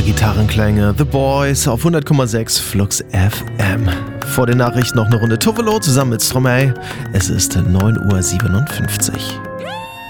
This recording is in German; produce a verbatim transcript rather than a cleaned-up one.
Gitarrenklänge. The Boys auf hundert Komma sechs Flux F M. Vor den Nachrichten noch eine Runde Tovolo zusammen mit Stromae. Es ist neun Uhr siebenundfünfzig.